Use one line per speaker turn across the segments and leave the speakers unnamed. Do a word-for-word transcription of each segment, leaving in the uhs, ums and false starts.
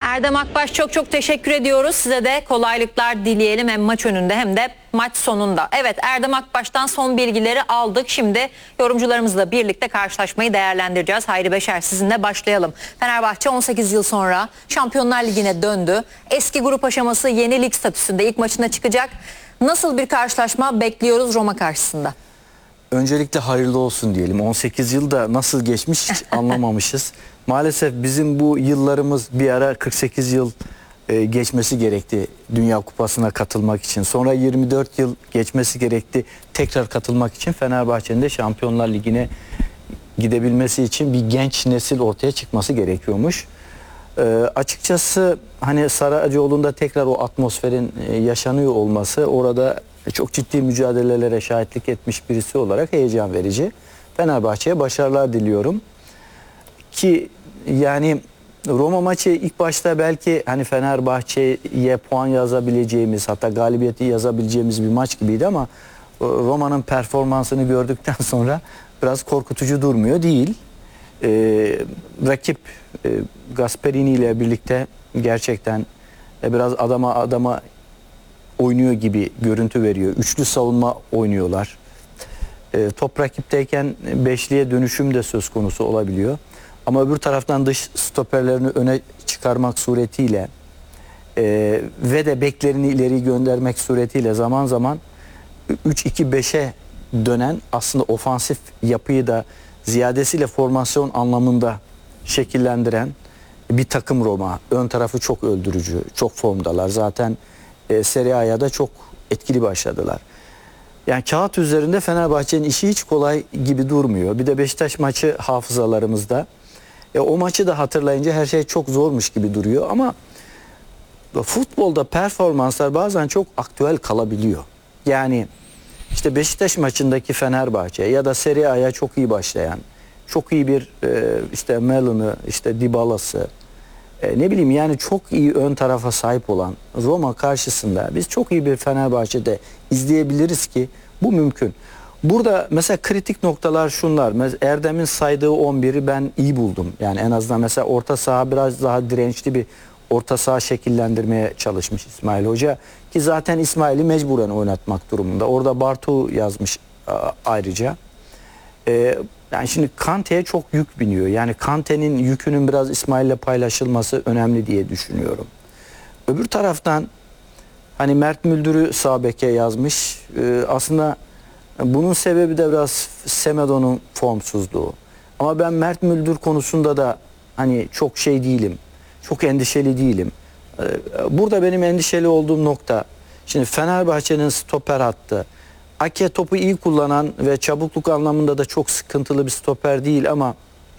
Erdem Akbaş, çok çok teşekkür ediyoruz. Size de kolaylıklar dileyelim hem maç önünde hem de maç sonunda. Evet, Erdem Akbaş'tan son bilgileri aldık. Şimdi yorumcularımızla birlikte karşılaşmayı değerlendireceğiz. Hayri Beşer, sizinle başlayalım. Fenerbahçe on sekiz yıl sonra Şampiyonlar Ligi'ne döndü. Eski grup aşaması yeni lig statüsünde ilk maçına çıkacak. Nasıl bir karşılaşma bekliyoruz Roma karşısında?
Öncelikle hayırlı olsun diyelim. on sekiz yılda nasıl geçmiş hiç anlamamışız. Maalesef bizim bu yıllarımız bir ara kırk sekiz yıl e, geçmesi gerekti Dünya Kupası'na katılmak için. Sonra yirmi dört yıl geçmesi gerekti tekrar katılmak için. Fenerbahçe'nin de Şampiyonlar Ligi'ne gidebilmesi için bir genç nesil ortaya çıkması gerekiyormuş. E, açıkçası hani Saracoğlu'nda tekrar o atmosferin e, yaşanıyor olması, orada çok ciddi mücadelelere şahitlik etmiş birisi olarak heyecan verici. Fenerbahçe'ye başarılar diliyorum. Ki yani Roma maçı ilk başta belki hani Fenerbahçe'ye puan yazabileceğimiz, hatta galibiyeti yazabileceğimiz bir maç gibiydi ama Roma'nın performansını gördükten sonra biraz korkutucu durmuyor değil. Ee, rakip e, Gasperini ile birlikte gerçekten e, biraz adama adama oynuyor gibi görüntü veriyor. Üçlü savunma oynuyorlar. E, top rakipteyken beşliye dönüşüm de söz konusu olabiliyor. Ama öbür taraftan dış stoperlerini öne çıkarmak suretiyle e, ve de beklerini ileri göndermek suretiyle zaman zaman üç iki beşe dönen aslında ofansif yapıyı da ziyadesiyle formasyon anlamında şekillendiren bir takım Roma. Ön tarafı çok öldürücü, çok formdalar. Zaten e, Serie A'ya da çok etkili başladılar. Yani kağıt üzerinde Fenerbahçe'nin işi hiç kolay gibi durmuyor. Bir de Beşiktaş maçı hafızalarımızda. E, o maçı da hatırlayınca her şey çok zormuş gibi duruyor ama futbolda performanslar bazen çok aktüel kalabiliyor. Yani işte Beşiktaş maçındaki Fenerbahçe ya da Serie A'ya çok iyi başlayan, çok iyi bir e, işte Melon'u, işte Dybala'sı, e, ne bileyim yani çok iyi ön tarafa sahip olan Roma karşısında biz çok iyi bir Fenerbahçe'de izleyebiliriz ki bu mümkün. Burada mesela kritik noktalar şunlar. Erdem'in saydığı on biri ben iyi buldum. Yani en azından mesela orta saha biraz daha dirençli bir orta saha şekillendirmeye çalışmış İsmail Hoca. Ki zaten İsmail'i mecburen oynatmak durumunda. Orada Bartu yazmış ayrıca. Ee, yani şimdi Kante'ye çok yük biniyor. Yani Kante'nin yükünün biraz İsmail'le paylaşılması önemli diye düşünüyorum. Öbür taraftan hani Mert Müldür'ü sağ beke yazmış. Ee, aslında bunun sebebi de biraz Semedo'nun formsuzluğu. Ama ben Mert Müldür konusunda da hani çok şey değilim. Çok endişeli değilim. Burada benim endişeli olduğum nokta, şimdi Fenerbahçe'nin stoper hattı. Ake topu iyi kullanan ve çabukluk anlamında da çok sıkıntılı bir stoper değil ama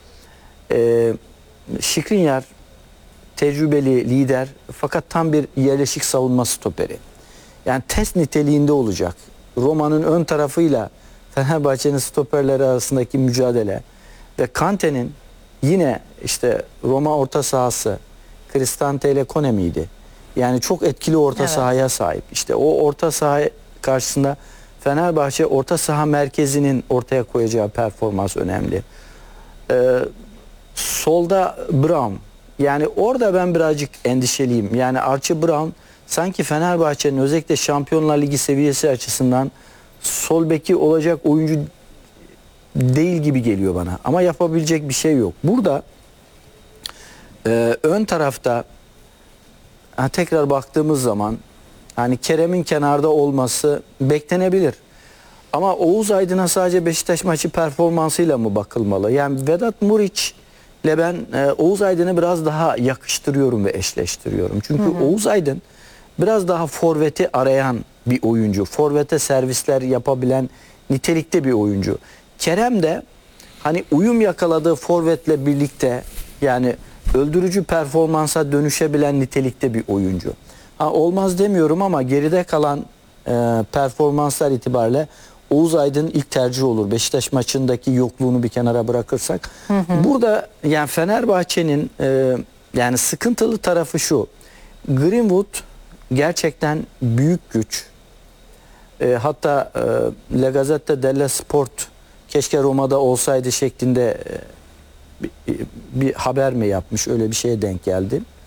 e, Skriniar tecrübeli lider fakat tam bir yerleşik savunma stoperi. Yani test niteliğinde olacak. Roma'nın ön tarafıyla Fenerbahçe'nin stoperleri arasındaki mücadele ve Kante'nin yine işte Roma orta sahası Cristante ile Kone miydi? Yani çok etkili orta evet. sahaya sahip. İşte o orta saha karşısında Fenerbahçe orta saha merkezinin ortaya koyacağı performans önemli. Ee, solda Brown. Yani orada ben birazcık endişeliyim. Yani Archie Brown sanki Fenerbahçe'nin özellikle Şampiyonlar Ligi seviyesi açısından sol beki olacak oyuncu değil gibi geliyor bana. Ama yapabilecek bir şey yok. Burada e, ön tarafta ha, tekrar baktığımız zaman hani Kerem'in kenarda olması beklenebilir. Ama Oğuz Aydın'a sadece Beşiktaş maçı performansıyla mı bakılmalı? Yani Vedat Muriç ile ben e, Oğuz Aydın'ı biraz daha yakıştırıyorum ve eşleştiriyorum. Çünkü hı hı. Oğuz Aydın biraz daha forveti arayan bir oyuncu. Forvete servisler yapabilen nitelikte bir oyuncu. Kerem de hani uyum yakaladığı forvetle birlikte yani öldürücü performansa dönüşebilen nitelikte bir oyuncu. Ha, olmaz demiyorum ama geride kalan e, performanslar itibariyle Oğuz Aydın ilk tercih olur. Beşiktaş maçındaki yokluğunu bir kenara bırakırsak. Hı hı. Burada yani Fenerbahçe'nin e, yani sıkıntılı tarafı şu. Greenwood gerçekten büyük güç. E, hatta e, La Gazzetta dello Sport keşke Roma'da olsaydı şeklinde e, bir, bir haber mi yapmış, öyle bir şeye denk geldi.